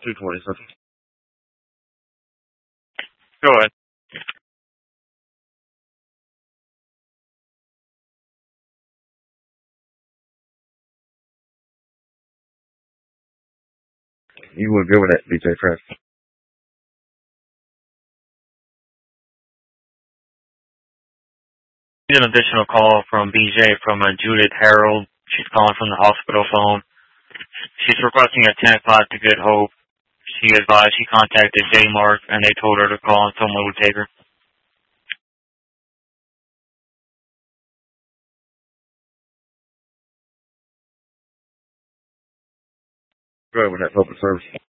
220 something. Go ahead. You would go with that, BJ Craft. An additional call from BJ from Judith Harold. She's calling from the hospital phone. She's requesting a 10 o'clock to Good Hope. She advised she contacted J Mark and they told her to call and someone would take her. Go with that public service.